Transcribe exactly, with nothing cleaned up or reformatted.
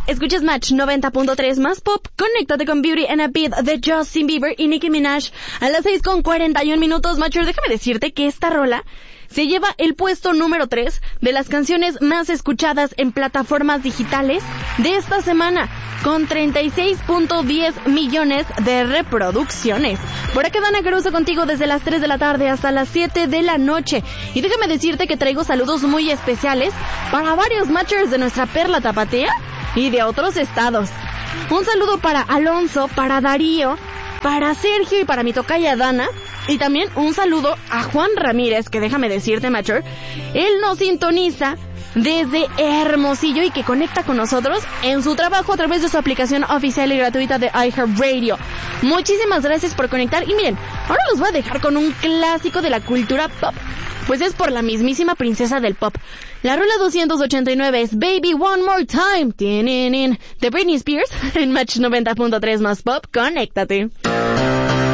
escuchas Match noventa punto tres más pop. Conéctate con Beauty and a Beat de Justin Bieber y Nicki Minaj a las seis con cuarenta y un minutos. Matcher, déjame decirte que esta rola se lleva el puesto número tres de las canciones más escuchadas en plataformas digitales de esta semana, con treinta y seis punto diez millones de reproducciones. Por acá Dana Caruso contigo desde las tres de la tarde hasta las siete de la noche. Y déjame decirte que traigo saludos muy especiales para varios matchers de nuestra perla tapatea y de otros estados. Un saludo para Alonso, para Darío, para Sergio y para mi tocaya Dana. Y también un saludo a Juan Ramírez, que déjame decirte, Matcher, él nos sintoniza desde Hermosillo y que conecta con nosotros en su trabajo a través de su aplicación oficial y gratuita de iHeartRadio. Muchísimas gracias por conectar. Y miren, ahora los voy a dejar con un clásico de la cultura pop, pues es por la mismísima princesa del pop. La rola doscientos ochenta y nueve es Baby One More Time de Britney Spears en Match noventa punto tres más pop. Conéctate.